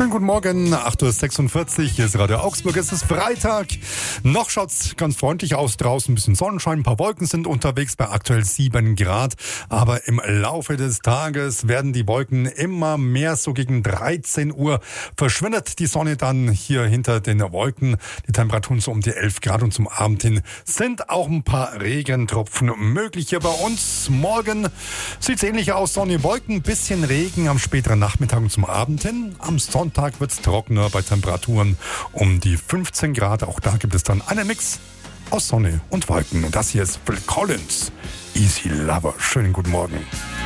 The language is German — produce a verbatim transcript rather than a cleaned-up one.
Schönen guten Morgen, acht Uhr sechsundvierzig, hier ist Radio Augsburg, es ist Freitag. Noch schaut's ganz freundlich aus draußen, ein bisschen Sonnenschein, ein paar Wolken sind unterwegs bei aktuell sieben Grad. Aber im Laufe des Tages werden die Wolken immer mehr, so gegen dreizehn Uhr verschwindet die Sonne dann hier hinter den Wolken. Die Temperaturen so um die elf Grad und zum Abend hin sind auch ein paar Regentropfen möglich hier bei uns. Morgen sieht's ähnlich aus, Sonne, Wolken, bisschen Regen am späteren Nachmittag und zum Abend hin. Am Sonntag wird's trockener bei Temperaturen um die fünfzehn Grad. Auch da gibt es dann einen Mix aus Sonne und Wolken. Und das hier ist Phil Collins, Easy Lover. Schönen guten Morgen.